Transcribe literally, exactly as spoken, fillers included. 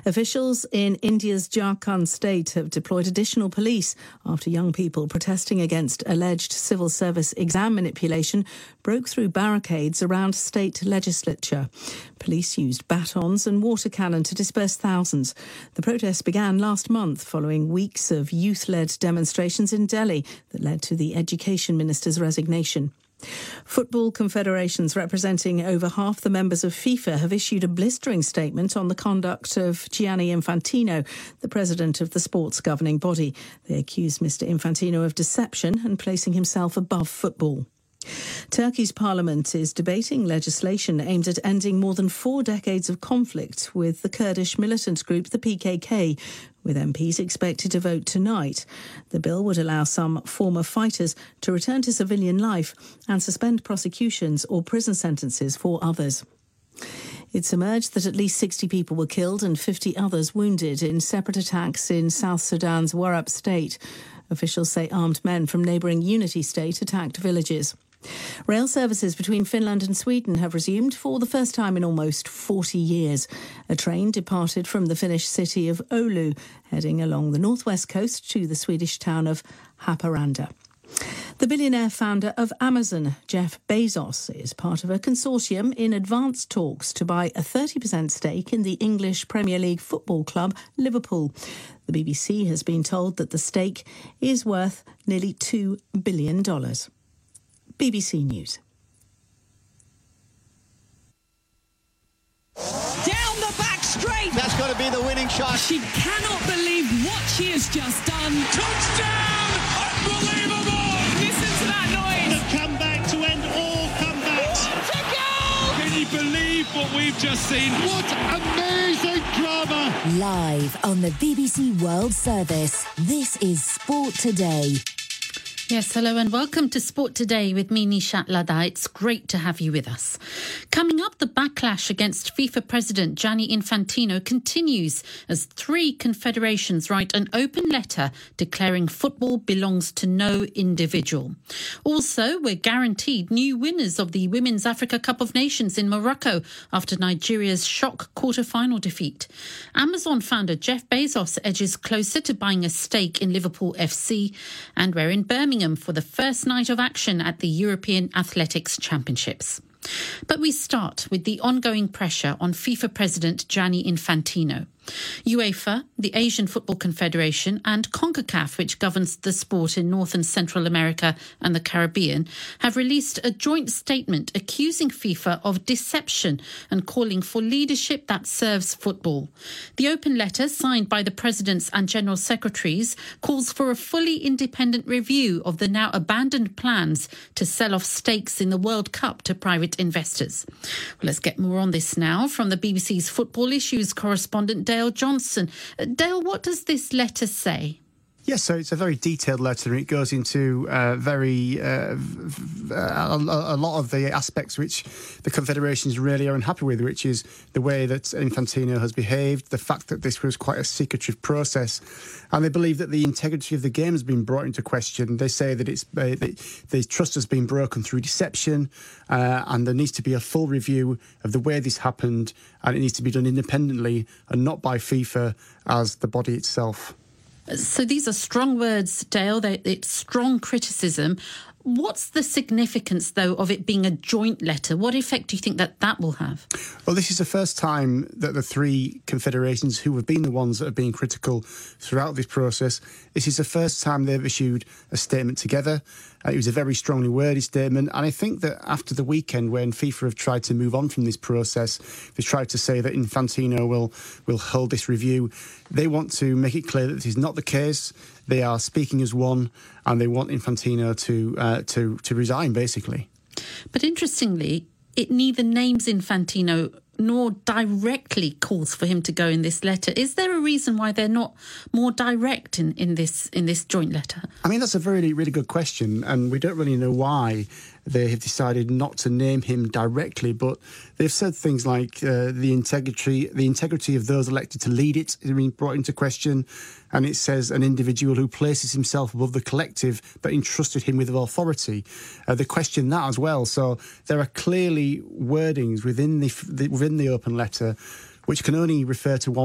Officials in India's Jharkhand state have deployed additional police after young people protesting against alleged civil service exam manipulation broke through barricades around state legislature. Police used batons and water cannon to disperse thousands. The protests began last month following weeks of youth-led demonstrations in Delhi that led to the Education Minister's resignation. Football confederations representing over half the members of FIFA have issued a blistering statement on the conduct of Gianni Infantino, the president of the sports governing body. They accuse Mister Infantino of deception and placing himself above football. Turkey's parliament is debating legislation aimed at ending more than four decades of conflict with the Kurdish militant group, the P K K, with M Ps expected to vote tonight. The bill would allow some former fighters to return to civilian life and suspend prosecutions or prison sentences for others. It's emerged that at least sixty people were killed and fifty others wounded in separate attacks in South Sudan's Warrap state. Officials say armed men from neighbouring Unity state attacked villages. Rail services between Finland and Sweden have resumed for the first time in almost forty years. A train departed from the Finnish city of Oulu, heading along the northwest coast to the Swedish town of Haparanda. The billionaire founder of Amazon, Jeff Bezos, is part of a consortium in advanced talks to buy a thirty percent stake in the English Premier League football club, Liverpool. The B B C has been told that the stake is worth nearly two billion dollars. B B C News. Down the back straight. That's got to be the winning shot. She cannot believe what she has just done. Touchdown! Unbelievable! Listen to that noise. The comeback to end all comebacks. What a goal! Can you believe what we've just seen? What amazing drama! Live on the B B C World Service, this is Sport Today. Yes, hello and welcome to Sport Today with me, Nishat Ladha. It's great to have you with us. Coming up, the backlash against FIFA President Gianni Infantino continues as three confederations write an open letter declaring football belongs to no individual. Also, we're guaranteed new winners of the Women's Africa Cup of Nations in Morocco after Nigeria's shock quarter-final defeat. Amazon founder Jeff Bezos edges closer to buying a stake in Liverpool F C, and we're in Birmingham for the first night of action at the European Athletics Championships. But we start with the ongoing pressure on FIFA President Gianni Infantino. UEFA, the Asian Football Confederation, and CONCACAF, which governs the sport in North and Central America and the Caribbean, have released a joint statement accusing FIFA of deception and calling for leadership that serves football. The open letter, signed by the presidents and general secretaries, calls for a fully independent review of the now abandoned plans to sell off stakes in the World Cup to private investors. Well, let's get more on this now from the B B C's football issues correspondent, Dale Johnson. Dale, what does this letter say? Yes, so it's a very detailed letter. It goes into uh, very uh, a, a lot of the aspects which the confederations really are unhappy with, which is the way that Infantino has behaved, the fact that this was quite a secretive process, and they believe that the integrity of the game has been brought into question. They say that it's uh, the trust has been broken through deception, uh, and there needs to be a full review of the way this happened, and it needs to be done independently and not by FIFA as the body itself. So these are strong words, Dale. They, it's strong criticism. What's the significance, though, of it being a joint letter? What effect do you think that that will have? Well, this is the first time that the three confederations, who have been the ones that have been critical throughout this process, this is the first time they've issued a statement together. Uh, it was a very strongly worded statement. And I think that after the weekend, when FIFA have tried to move on from this process, they tried to say that Infantino will, will hold this review. They want to make it clear that this is not the case. They are speaking as one, and they want Infantino to uh, to to resign, basically. But interestingly, it neither names Infantino nor directly calls for him to go in this letter. Is there a reason why they're not more direct in, in this in this joint letter? I mean, that's a really, really good question, and we don't really know why they have decided not to name him directly, but they've said things like uh, the integrity the integrity of those elected to lead it is being brought into question, and it says an individual who places himself above the collective that entrusted him with authority. Uh, they question that as well. So there are clearly wordings within the, the within the open letter which can only refer to one